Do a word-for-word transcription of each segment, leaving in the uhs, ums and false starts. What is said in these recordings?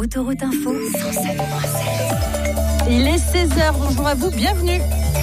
Autoroute Info cent sept virgule sept. Il est seize heures, bonjour à vous, bienvenue.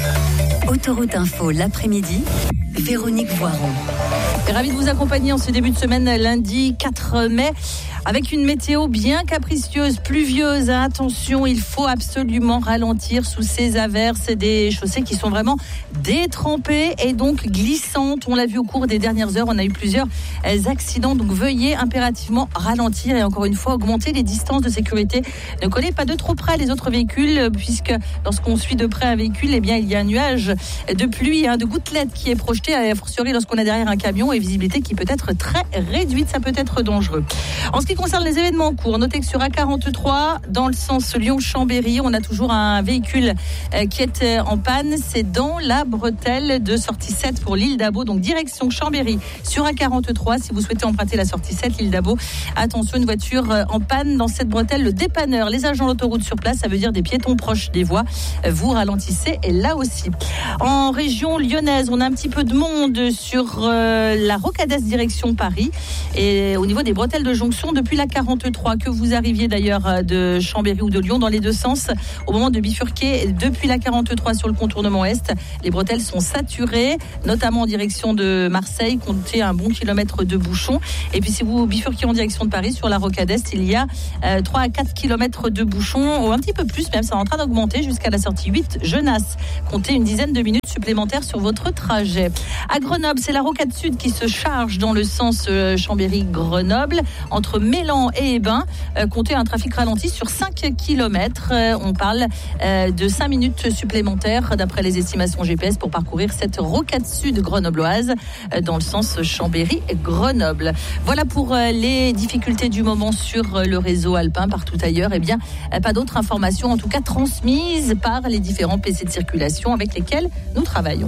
Autoroute Info, l'après-midi, Véronique Voiron. Ravi de vous accompagner en ce début de semaine, lundi quatre mai. Avec une météo bien capricieuse, pluvieuse, attention, il faut absolument ralentir sous ces averses, des chaussées qui sont vraiment détrempées et donc glissantes. On l'a vu au cours des dernières heures, on a eu plusieurs accidents, donc veuillez impérativement ralentir et encore une fois augmenter les distances de sécurité. Ne collez pas de trop près les autres véhicules, puisque lorsqu'on suit de près un véhicule, eh bien il y a un nuage de pluie, hein, de gouttelettes qui est projeté, a fortiori lorsqu'on est derrière un camion, et visibilité qui peut être très réduite, ça peut être dangereux. En ce qui concerne les événements en cours, notez que sur A quarante-trois, dans le sens Lyon-Chambéry, on a toujours un véhicule qui est en panne. C'est dans la bretelle de sortie sept pour l'île d'Abo, donc direction Chambéry sur A quarante-trois. Si vous souhaitez emprunter la sortie sept, l'île d'Abo, attention, une voiture en panne dans cette bretelle. Le dépanneur, les agents d'autoroute sur place, ça veut dire des piétons proches des voies. Vous ralentissez et là aussi. En région lyonnaise, on a un petit peu de monde sur euh, la Rocadès direction Paris et au niveau des bretelles de jonction depuis la quarante-trois, que vous arriviez d'ailleurs de Chambéry ou de Lyon dans les deux sens, au moment de bifurquer depuis la quarante-trois sur le contournement Est, les bretelles sont saturées, notamment en direction de Marseille, comptez un bon kilomètre de bouchons. Et puis si vous bifurquez en direction de Paris sur la Rocade Est, il y a euh, trois à quatre kilomètres de bouchons, ou un petit peu plus même, c'est en train d'augmenter jusqu'à la sortie huit Genasse. Comptez une dizaine de minutes supplémentaires sur votre trajet. À Grenoble, c'est la Rocade Sud qui se charge dans le sens euh, Chambéry-Grenoble, entre Mélan et Hébin, euh, comptez un trafic ralenti sur cinq kilomètres. Euh, on parle euh, de cinq minutes supplémentaires d'après les estimations G P S pour parcourir cette rocade sud grenobloise euh, dans le sens Chambéry-Grenoble. Voilà pour euh, les difficultés du moment sur euh, le réseau alpin. Partout ailleurs, eh bien, euh, pas d'autres informations, en tout cas transmises par les différents P C de circulation avec lesquels nous travaillons.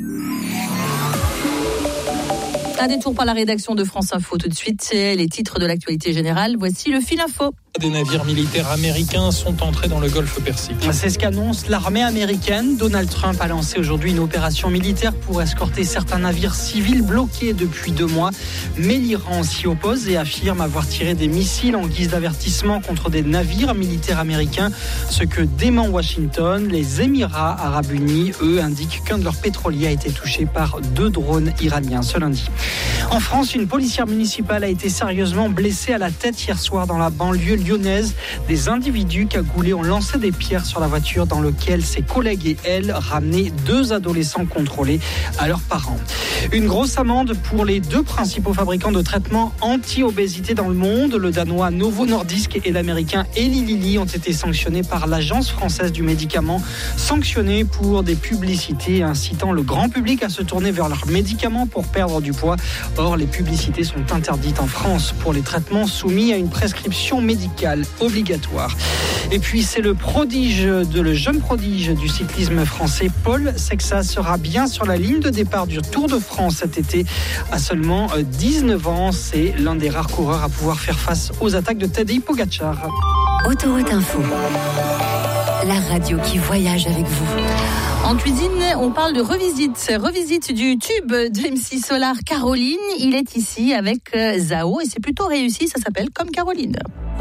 Un détour par la rédaction de France Info. Tout de suite, c'est les titres de l'actualité générale. Voici le fil info. Des navires militaires américains sont entrés dans le golfe Persique. C'est ce qu'annonce l'armée américaine. Donald Trump a lancé aujourd'hui une opération militaire pour escorter certains navires civils bloqués depuis deux mois. Mais l'Iran s'y oppose et affirme avoir tiré des missiles en guise d'avertissement contre des navires militaires américains. Ce que dément Washington. Les Émirats arabes unis, eux, indiquent qu'un de leurs pétroliers a été touché par deux drones iraniens ce lundi. En France, une policière municipale a été sérieusement blessée à la tête hier soir dans la banlieue lyonnaise. Des individus cagoulés ont lancé des pierres sur la voiture dans laquelle ses collègues et elle ramenaient deux adolescents contrôlés à leurs parents. Une grosse amende pour les deux principaux fabricants de traitements anti-obésité dans le monde. Le danois Novo Nordisk et l'américain Eli Lilly ont été sanctionnés par l'Agence française du médicament, sanctionnés pour des publicités incitant le grand public à se tourner vers leurs médicaments pour perdre du poids. Or, les publicités sont interdites en France pour les traitements soumis à une prescription médicale obligatoire. Et puis, c'est le prodige, de, le jeune prodige du cyclisme français, Paul Sexas, sera bien sur la ligne de départ du Tour de France cet été. À seulement dix-neuf ans, c'est l'un des rares coureurs à pouvoir faire face aux attaques de Tadej Pogačar. Autoroute Info, la radio qui voyage avec vous. En cuisine, on parle de revisite. Revisite du tube de M C Solar Caroline. Il est ici avec Zao et c'est plutôt réussi. Ça s'appelle Comme Caroline.